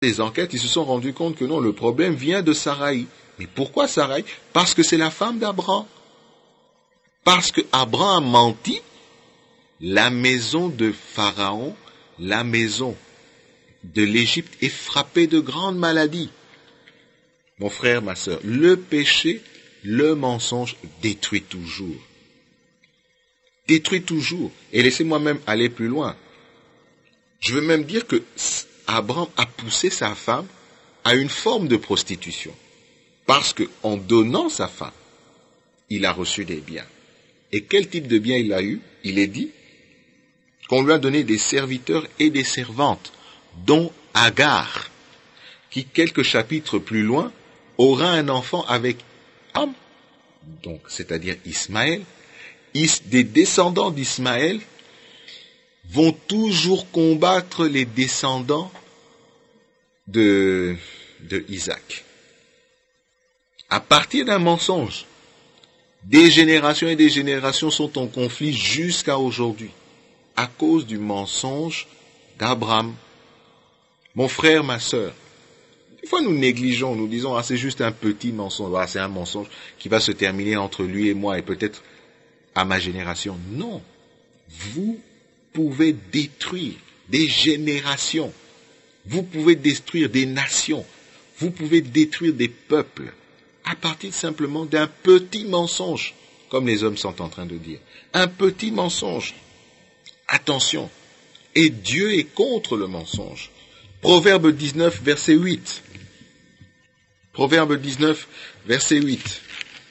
des enquêtes, ils se sont rendus compte que non, le problème vient de Saraï. Mais pourquoi Saraï? Parce que c'est la femme d'Abraham. Parce que Abraham a menti, la maison de Pharaon, la maison de l'Égypte est frappée de grandes maladies. Mon frère, ma sœur, le péché, le mensonge détruit toujours. Détruit toujours. Et laissez-moi même aller plus loin. Je veux même dire que Abraham a poussé sa femme à une forme de prostitution. Parce qu'en donnant sa femme, il a reçu des biens. Et quel type de biens il a eu? Il est dit qu'on lui a donné des serviteurs et des servantes, dont Agar, qui quelques chapitres plus loin aura un enfant avec Am, donc c'est-à-dire Ismaël. Des descendants d'Ismaël vont toujours combattre les descendants de Isaac. À partir d'un mensonge, des générations et des générations sont en conflit jusqu'à aujourd'hui, à cause du mensonge d'Abraham. Mon frère, ma sœur, des fois nous négligeons, nous disons, ah c'est juste un petit mensonge, ah, c'est un mensonge qui va se terminer entre lui et moi et peut-être à ma génération. Non, vous pouvez détruire des générations, vous pouvez détruire des nations, vous pouvez détruire des peuples à partir simplement d'un petit mensonge, comme les hommes sont en train de dire. Un petit mensonge. Attention. Et Dieu est contre le mensonge. Proverbe 19, verset 8. Proverbe 19, verset 8.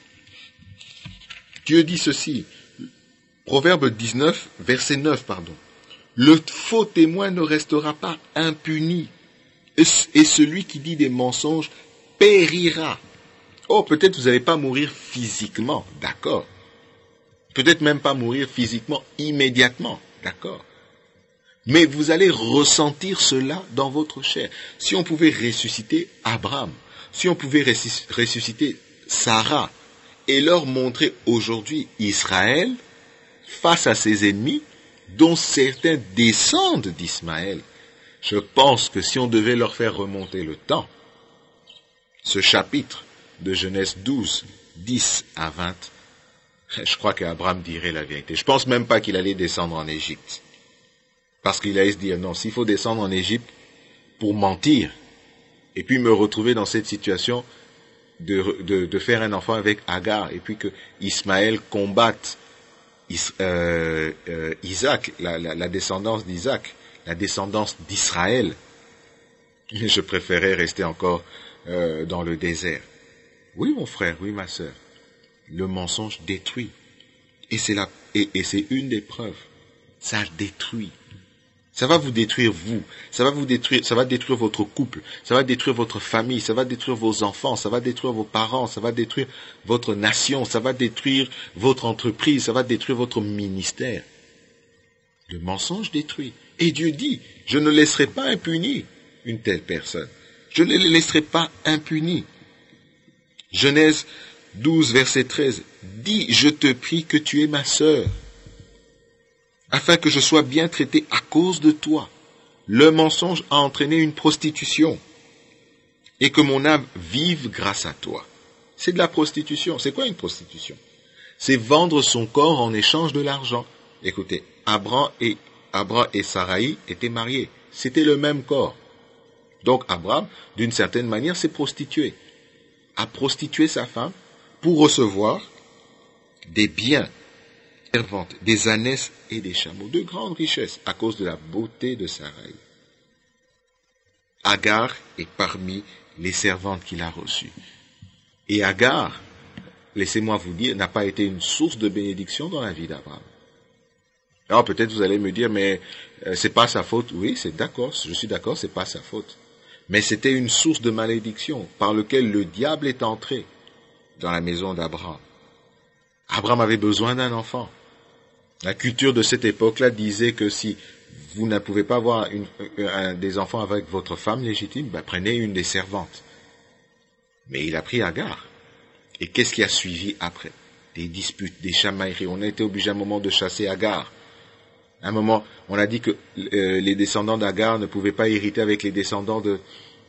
Dieu dit ceci. Proverbe 19, verset 9, pardon. Le faux témoin ne restera pas impuni, et celui qui dit des mensonges périra. Oh, peut-être vous n'allez pas mourir physiquement, d'accord. Peut-être même pas mourir physiquement immédiatement, d'accord. Mais vous allez ressentir cela dans votre chair. Si on pouvait ressusciter Abraham, si on pouvait ressusciter Sarah, et leur montrer aujourd'hui Israël face à ses ennemis, dont certains descendent d'Ismaël, je pense que si on devait leur faire remonter le temps, ce chapitre de Genèse 12, 10 à 20, je crois qu'Abraham dirait la vérité. Je pense même pas qu'il allait descendre en Égypte. Parce qu'il allait se dire, non, s'il faut descendre en Égypte pour mentir, et puis me retrouver dans cette situation de faire un enfant avec Agar, et puis que Ismaël combatte Isaac, la descendance d'Isaac, la descendance d'Israël, mais je préférais rester encore dans le désert. Oui, mon frère, oui, ma sœur, le mensonge détruit. Et c'est une des preuves. Ça détruit. Ça va vous détruire vous. Ça va détruire votre couple. Ça va détruire votre famille. Ça va détruire vos enfants. Ça va détruire vos parents. Ça va détruire votre nation. Ça va détruire votre entreprise. Ça va détruire votre ministère. Le mensonge détruit. Et Dieu dit, je ne laisserai pas impunie une telle personne. Je ne les laisserai pas impunie. Genèse 12, verset 13. Dis, je te prie que tu es ma sœur, afin que je sois bien traité à cause de toi. Le mensonge a entraîné une prostitution, et que mon âme vive grâce à toi. C'est de la prostitution. C'est quoi une prostitution? C'est vendre son corps en échange de l'argent. Écoutez, Abraham et Saraï étaient mariés. C'était le même corps. Donc Abraham, d'une certaine manière, s'est prostitué. A prostitué sa femme pour recevoir des biens, des ânesses et des chameaux, de grandes richesses à cause de la beauté de Saraï. Agar est parmi les servantes qu'il a reçues. Et Agar, laissez-moi vous dire, n'a pas été une source de bénédiction dans la vie d'Abraham. Alors peut-être vous allez me dire, mais c'est pas sa faute. Oui, c'est d'accord, je suis d'accord, c'est pas sa faute. Mais c'était une source de malédiction par laquelle le diable est entré dans la maison d'Abraham. Abraham avait besoin d'un enfant. La culture de cette époque-là disait que si vous ne pouvez pas avoir des enfants avec votre femme légitime, prenez une des servantes. Mais il a pris Agar. Et qu'est-ce qui a suivi après? Des disputes, des chamailleries. On a été obligé à un moment de chasser Agar. À un moment, on a dit que les descendants d'Agar ne pouvaient pas hériter avec les descendants